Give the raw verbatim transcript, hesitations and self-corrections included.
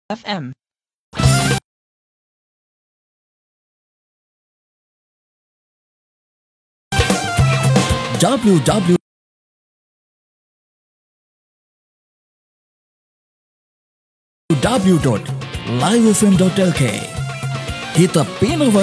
F M. w w w dot live f m dot l k Kita pinova